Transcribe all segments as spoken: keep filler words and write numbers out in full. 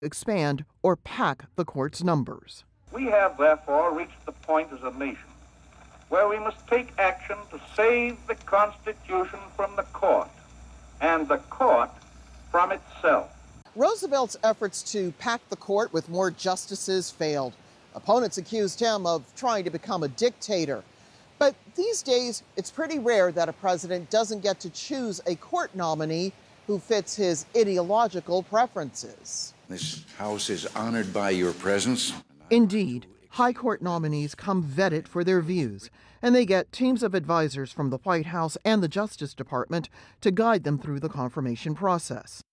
expand or pack the court's numbers. We have, therefore, reached the point as a nation where we must take action to save the Constitution from the court and the court from itself. Roosevelt's efforts to pack the court with more justices failed. Opponents accused him of trying to become a dictator. But these days, it's pretty rare that a president doesn't get to choose a court nominee who fits his ideological preferences. This House is honored by your presence. Indeed, high court nominees come vetted for their views, and they get teams of advisors from the White House and the Justice Department to guide them through the confirmation process.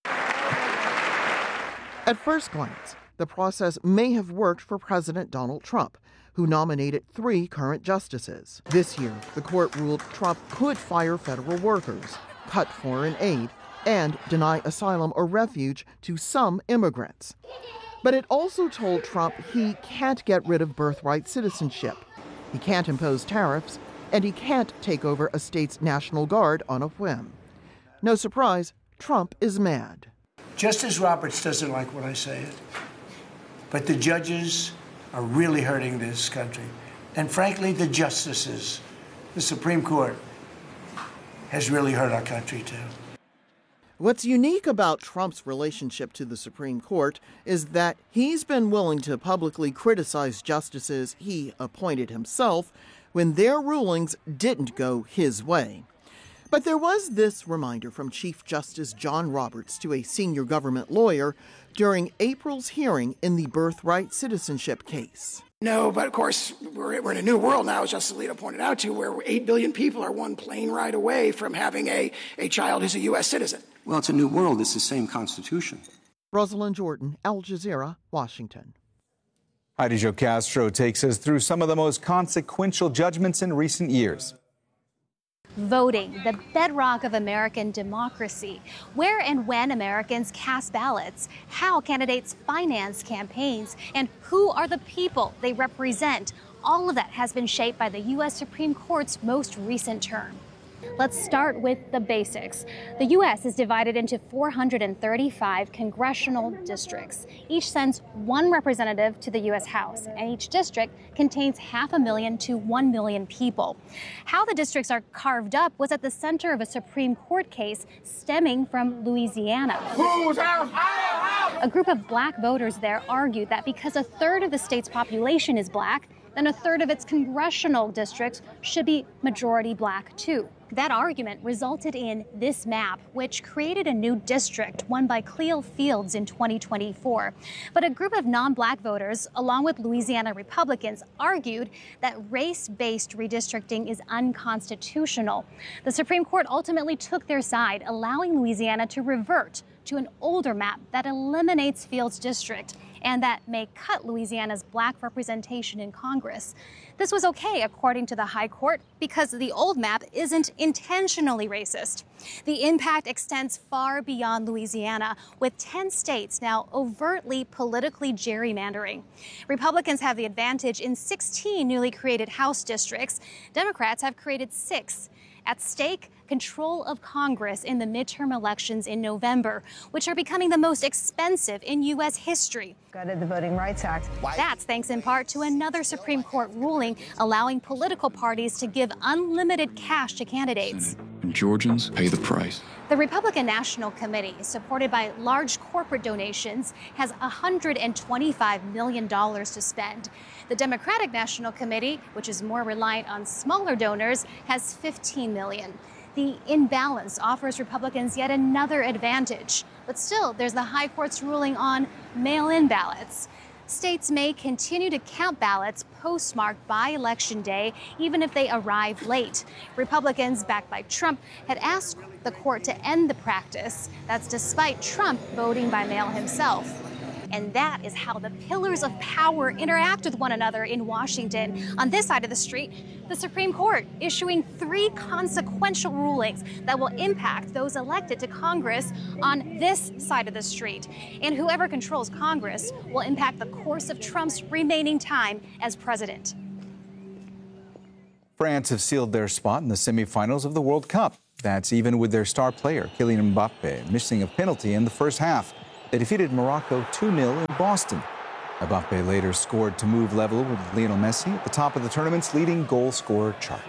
At first glance, the process may have worked for President Donald Trump, who nominated three current justices. This year, the court ruled Trump could fire federal workers, cut foreign aid, and deny asylum or refuge to some immigrants. But it also told Trump he can't get rid of birthright citizenship. He can't impose tariffs, and he can't take over a state's National Guard on a whim. No surprise, Trump is mad. Justice Roberts doesn't like when I say it, but the judges are really hurting this country. And frankly, the justices, the Supreme Court, has really hurt our country too. What's unique about Trump's relationship to the Supreme Court is that he's been willing to publicly criticize justices he appointed himself when their rulings didn't go his way. But there was this reminder from Chief Justice John Roberts to a senior government lawyer during April's hearing in the birthright citizenship case. No, but of course, we're, we're in a new world now, as Justice Alito pointed out to, where eight billion people are one plane ride away from having a, a child who's a U S citizen. Well, it's a new world. It's the same Constitution. Rosalind Jordan, Al Jazeera, Washington. Heidi Jo Castro takes us through some of the most consequential judgments in recent years. Voting, the bedrock of American democracy. Where and when Americans cast ballots, how candidates finance campaigns, and who are the people they represent. All of that has been shaped by the U S Supreme Court's most recent term. Let's start with the basics. The U S is divided into four hundred thirty-five congressional districts. Each sends one representative to the U S House, and each district contains half a million to one million people. How the districts are carved up was at the center of a Supreme Court case stemming from Louisiana. Whose house? Our house! A group of black voters there argued that because a third of the state's population is black, then a third of its congressional districts should be majority black too. That argument resulted in this map, which created a new district won by Cleo Fields in twenty twenty-four. But a group of non-black voters, along with Louisiana Republicans, argued that race-based redistricting is unconstitutional. The Supreme Court ultimately took their side, allowing Louisiana to revert to an older map that eliminates Fields' district and that may cut Louisiana's black representation in Congress. This was okay, according to the High Court, because the old map isn't intentionally racist. The impact extends far beyond Louisiana, with ten states now overtly politically gerrymandering. Republicans have the advantage in sixteen newly created House districts. Democrats have created six. At stake, control of Congress in the midterm elections in November, which are becoming the most expensive in U S history. Gutted the Voting Rights Act. That's thanks in part to another Supreme Court ruling allowing political parties to give unlimited cash to candidates. And Georgians pay the price. The Republican National Committee, supported by large corporate donations, has one hundred twenty-five million dollars to spend. The Democratic National Committee, which is more reliant on smaller donors, has fifteen million dollars. The imbalance offers Republicans yet another advantage. But still, there's the High Court's ruling on mail-in ballots. States may continue to count ballots postmarked by Election Day, even if they arrive late. Republicans, backed by Trump, had asked the court to end the practice. That's despite Trump voting by mail himself. And that is how the pillars of power interact with one another in Washington. On this side of the street, the Supreme Court issuing three consequential rulings that will impact those elected to Congress on this side of the street. And whoever controls Congress will impact the course of Trump's remaining time as president. France have sealed their spot in the semifinals of the World Cup. That's even with their star player, Kylian Mbappe, missing a penalty in the first half. They defeated Morocco two nil in Boston. Mbappe later scored to move level with Lionel Messi at the top of the tournament's leading goal scorer chart.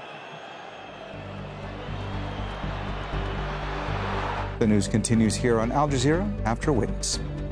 The news continues here on Al Jazeera after Witness.